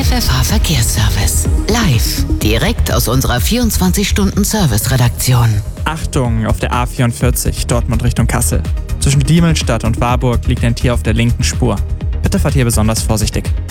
FFH Verkehrsservice. Live, direkt aus unserer 24-Stunden-Service-Redaktion. Achtung, auf der A44, Dortmund Richtung Kassel. Zwischen Diemelstadt und Warburg liegt ein Tier auf der linken Spur. Bitte fahrt hier besonders vorsichtig.